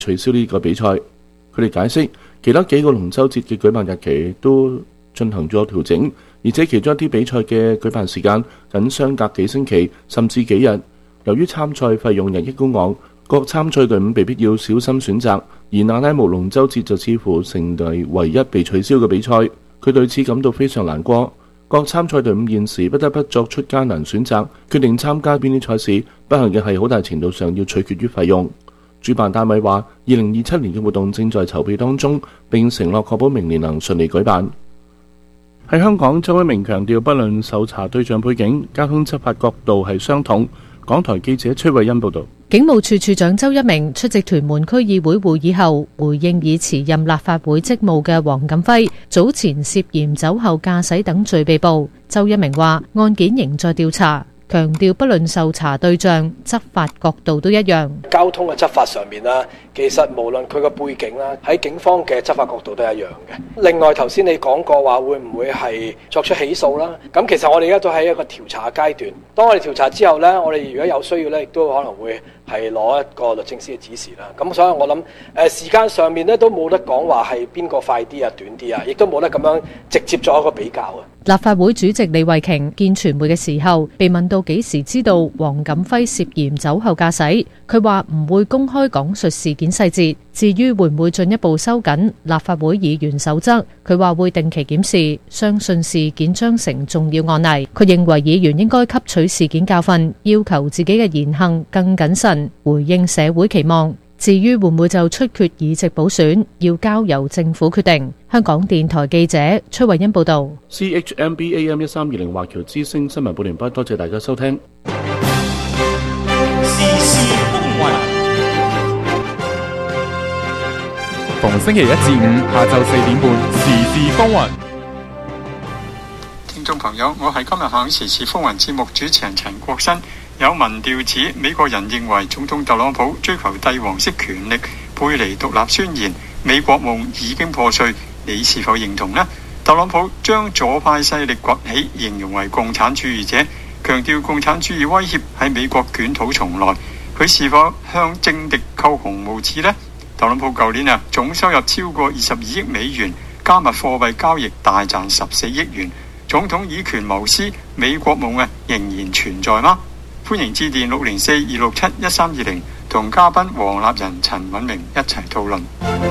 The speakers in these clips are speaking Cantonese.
取消呢個比賽。佢哋解釋，其他幾個龍舟節嘅舉辦日期都進行咗調整，而且其中一啲比賽嘅舉辦時間僅相隔幾星期甚至幾日。由於參賽費用日益高昂，各參賽隊伍被必要小心選擇，而那拉姆龍舟節就似乎成為唯一被取消嘅比賽。佢對此感到非常難過。各參賽隊伍現時不得不作出艱難選擇，決定參加邊啲賽事，不幸嘅係好大程度上要取決於費用。主辦單位話，2027年嘅活動正在籌備當中，並承諾確保明年能順利舉辦。喺香港，周一鳴強調，不論搜查對象背景，交通執法角度係相同。港台記者崔慧欣報道。 警務處處長周一鳴出席屯門區議會會議後，回應已辭任立法會職務嘅黃錦輝早前涉嫌酒後駕駛等罪被捕。周一鳴話，案件仍在調查，強調不論搜查對象、執法角度都一樣。 交通嘅執法上面啦，其實無論佢個背景啦，喺警方嘅執法角度都一樣嘅。另外頭先你講過話會唔會係作出起訴啦？咁其實我哋而家都喺一個調查階段。當我哋調查之後呢，我哋如果有需要呢，亦都可能會係攞一個律政司嘅指示啦。咁所以我諗時間上面呢都冇得講話係邊個快啲啊、短啲啊，亦都冇得咁樣直接作一個比較啊。 立法會主席李慧瓊見傳媒嘅時候，被問到幾時知道黃錦輝涉嫌酒後駕駛，佢話唔會公開講述事件細節。至於會唔會進一步收緊立法會議員守則，佢話會定期檢視，相信事件將成重要案例。佢認為議員應該吸取事件教訓，要求自己嘅言行更謹慎，回應社會期望。至於會唔會就出缺議席補選，要交由政府決定。香港電台記者崔慧欣報道。 CHMB AM1320 華僑之聲新聞報連不，多謝大家收聽。 時事風雲，逢星期一至五下晝4點半，時事風雲。 聽眾朋友，我係今日響時事風雲節目主持人陳國新。有民調指美國人認為總統特朗普追求帝王式權力，背離獨立宣言，美國夢已經破碎。你是否認同呢？特朗普將左派勢力崛起形容為共產主義者，強調共產主義威脅喺美國捲土重來。佢是否向政敵扣紅帽子呢？特朗普舊年總收入超過22億美元，加密貨幣交易大賺14億元。總統以權謀私，美國夢仍然存在嗎？歡迎致電604-267-1320，同嘉賓黃立仁、陳敏明一齊討論。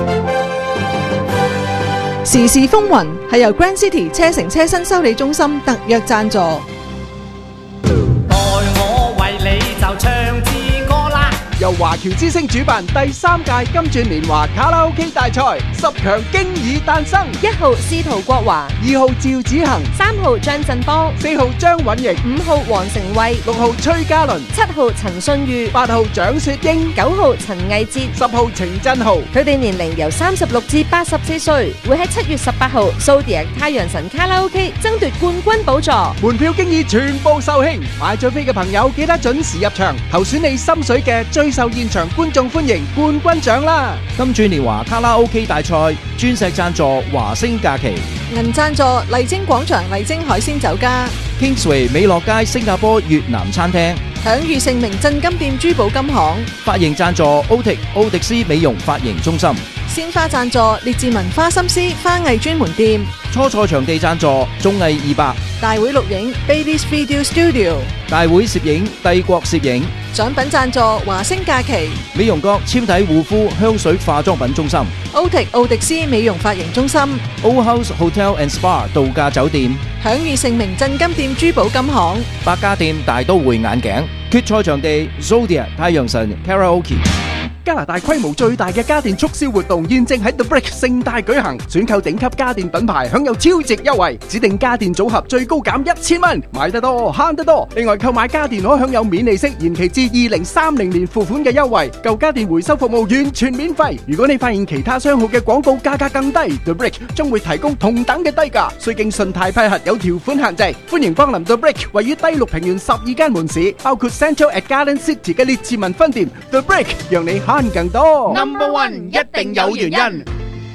時事風雲係由 Grand City 車城車新修理中心特約贊助。 待我為你就唱支歌啦！ 由華僑之聲主辦第3屆金鑽年華卡拉 OK 大賽，10強經已誕生。 1號司徒國華 ，2號趙子恒 ，3號張振邦 ，4號張允瑩 ，5號黃成慧 ，6號崔嘉倫 ，7號陳信裕 ，8號蔣雪英 ，9號陳毅哲 ，10號程振豪。 佢哋年齡由36至84歲，會喺7月18號蘇迪亞太陽神卡拉 OK 爭奪冠軍寶座。 門票經已全部售罄，買咗飛嘅朋友記得準時入場，投選你心水嘅最受現場觀眾歡迎冠軍獎啦！ 金鑽年華卡拉 OK 大賽鑽石贊助華星假期， 銀贊助麗晶廣場麗晶海鮮酒家， Kingsway 美樂街新加坡越南餐廳， 享譽盛名鎮金店珠寶金行， 髮型贊助奧迪斯美容髮型中心， 鮮花贊助列治文花心思花藝專門店， 初賽場地贊助綜藝200， 大會錄影 Bailey's Video Studio， 大會攝影帝國攝影， 獎品贊助華星假期， 美容閣纖體護膚香水化妝品中心， 奧迪斯美容髮型中心， Old House Hotel and Spa 度假酒店， 享譽盛名鎮金店珠寶金行， 百家店大都會眼鏡，決賽場地 Zodiac 太陽神 Karaoke。 加拿大規模最大嘅家電促銷活動現正喺 The Brick 盛大舉行，選購頂級家電品牌享有超值優惠，指定家電組合最高減1000蚊，買得多慳得多。另外購買家電可享有免利息延期至2030年付款嘅優惠，舊家電回收服務完全免費。如果你發現其他商號嘅廣告價格更低， The Brick 將會提供同等嘅低價，須經信貸批核，有條款限制。歡迎光臨 The Brick 位於第6平原12間門市，包括 Central at Garden City 嘅列治文分店。The Brick 讓你慳更多。 Number 1一定有原因。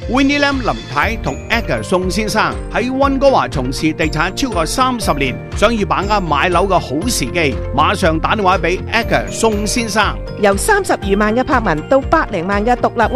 Winnie Lam 林太同 Edgar 宋先生喺溫哥華從事地產超過30年，想要把握買樓嘅好時機，馬上打電話俾 Edgar 宋先生。 由30餘萬嘅柏文到100零萬嘅獨立